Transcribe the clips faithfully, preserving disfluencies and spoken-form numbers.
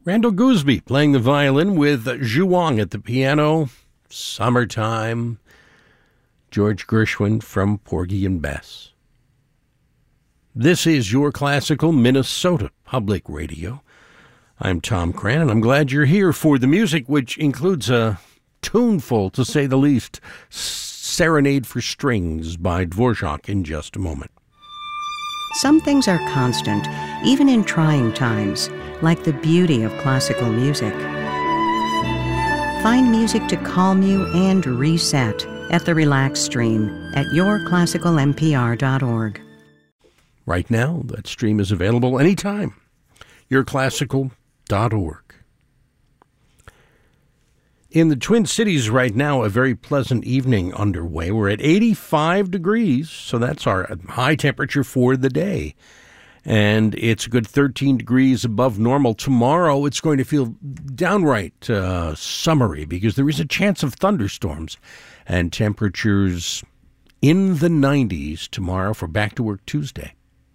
Randall Gooseby playing the violin with Zhu Wang at the piano. Summertime. George Gershwin from Porgy and Bess. This is your classical Minnesota Public Radio. I'm Tom Cran, and I'm glad you're here for the music, which includes a tuneful, to say the least, Serenade for Strings by Dvorak in just a moment. Some things are constant, even in trying times, like the beauty of classical music. Find music to calm you and reset at the Relax Stream at your classical m p r dot org. Right now, that stream is available anytime. your classical dot org. In the Twin Cities right now, a very pleasant evening underway. We're at eighty-five degrees, so that's our high temperature for the day. And it's a good thirteen degrees above normal. Tomorrow, it's going to feel downright uh, summery because there is a chance of thunderstorms and temperatures in the nineties tomorrow for Back to Work Tuesday.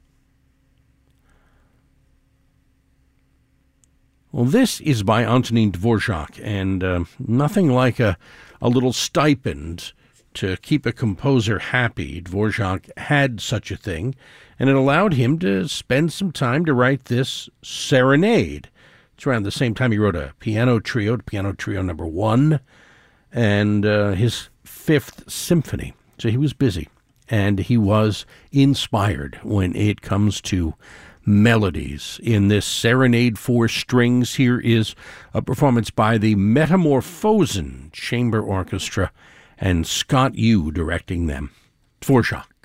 Well, this is by Antonin Dvorak, and uh, nothing like a, a little stipend to keep a composer happy. Dvorak had such a thing, and it allowed him to spend some time to write this serenade. It's around the same time he wrote a piano trio, piano trio number one, and uh, his fifth symphony. So he was busy, and he was inspired when it comes to melodies in this Serenade for Strings. Here is a performance by the Metamorphosen Chamber Orchestra and Scott Yu directing them. Dvorak.